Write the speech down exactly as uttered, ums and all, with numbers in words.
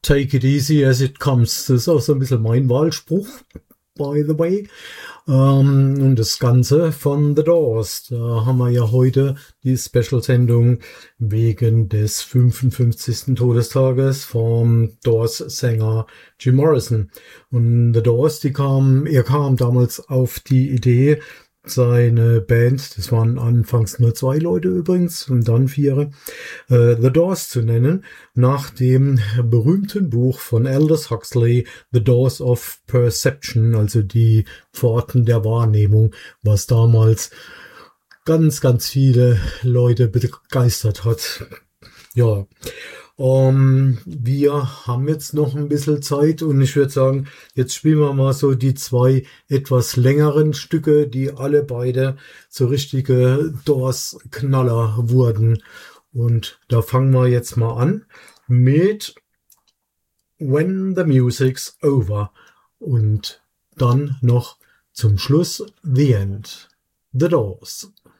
Take it easy as it comes. Das ist auch so ein bisschen mein Wahlspruch, by the way. Ähm, und das Ganze von The Doors. Da haben wir ja heute die Special-Sendung wegen des fünfundfünfzigsten Todestages vom Doors-Sänger Jim Morrison. Und The Doors, die kam, er kam damals auf die Idee, seine Band, das waren anfangs nur zwei Leute übrigens und dann vier, äh, The Doors zu nennen, nach dem berühmten Buch von Aldous Huxley, The Doors of Perception, also die Pforten der Wahrnehmung, was damals ganz, ganz viele Leute begeistert hat. Ja, um, wir haben jetzt noch ein bisschen Zeit und ich würde sagen, jetzt spielen wir mal so die zwei etwas längeren Stücke, die alle beide so richtige Doors-Knaller wurden. Und da fangen wir jetzt mal an mit When the Music's Over und dann noch zum Schluss The End. The Doors.